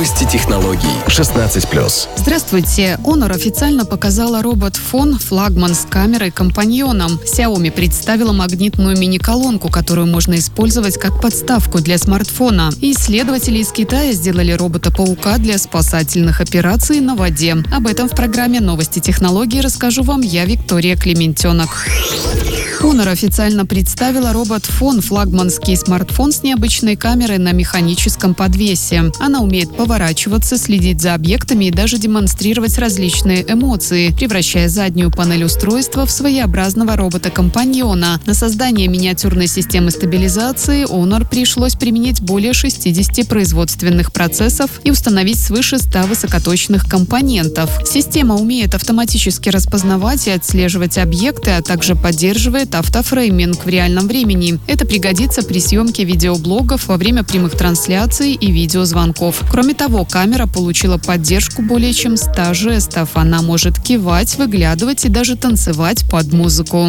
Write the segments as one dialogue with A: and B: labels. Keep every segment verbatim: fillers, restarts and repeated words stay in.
A: Новости технологий. шестнадцать плюс.
B: Здравствуйте. Honor официально показала робот-фон флагман с камерой-компаньоном. Xiaomi представила магнитную мини-колонку, которую можно использовать как подставку для смартфона. И исследователи из Китая сделали робота-паука для спасательных операций на воде. Об этом в программе «Новости технологий» расскажу вам я, Виктория Клементенок. Honor официально представила робот-фон, флагманский смартфон с необычной камерой на механическом подвесе. Она умеет поворачиваться, следить за объектами и даже демонстрировать различные эмоции, превращая заднюю панель устройства в своеобразного робота-компаньона. На создание миниатюрной системы стабилизации Honor пришлось применить более шестидесяти производственных процессов и установить свыше ста высокоточных компонентов. Система умеет автоматически распознавать и отслеживать объекты, а также поддерживает автофрейминг в реальном времени. Это пригодится при съемке видеоблогов во время прямых трансляций и видеозвонков. Кроме того, камера получила поддержку более чем ста жестов. Она может кивать, выглядывать и даже танцевать под музыку.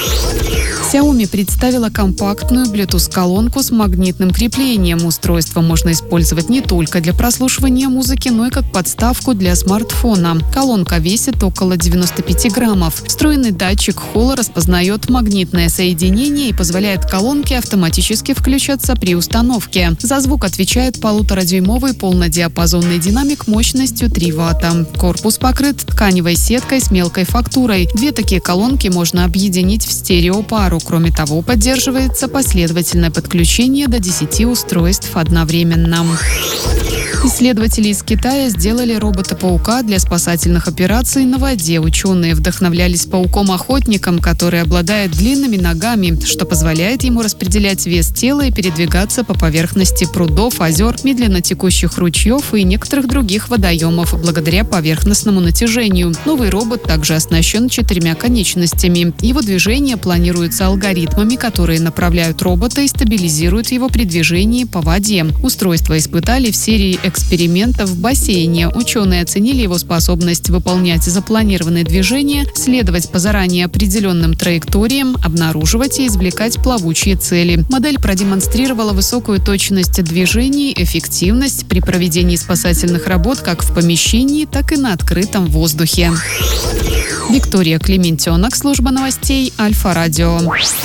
B: Xiaomi представила компактную Bluetooth-колонку с магнитным креплением. Устройство можно использовать не только для прослушивания музыки, но и как подставку для смартфона. Колонка весит около девяноста пяти граммов. Встроенный датчик Hall распознает магнитное соединение и позволяет колонке автоматически включаться при установке. За звук отвечает полуторадюймовый полнодиапазонный динамик мощностью три ватта. Корпус покрыт тканевой сеткой с мелкой фактурой. Две такие колонки можно объединить в стереопару. Кроме того, поддерживается последовательное подключение до десяти устройств одновременно. Исследователи из Китая сделали робота-паука для спасательных операций на воде. Ученые вдохновлялись пауком-охотником, который обладает длинными ногами, что позволяет ему распределять вес тела и передвигаться по поверхности прудов, озер, медленно текущих ручьев и некоторых других водоемов благодаря поверхностному натяжению. Новый робот также оснащен четырьмя конечностями. Его движение планируется алгоритмами, которые направляют робота и стабилизируют его при движении по воде. Устройство испытали в серии экспериментов в бассейне. Ученые оценили его способность выполнять запланированные движения, следовать по заранее определенным траекториям, обнаруживать и извлекать плавучие цели. Модель продемонстрировала высокую точность движений, эффективность при проведении спасательных работ как в помещении, так и на открытом воздухе. Виктория Клементенок, служба новостей Альфа Радио.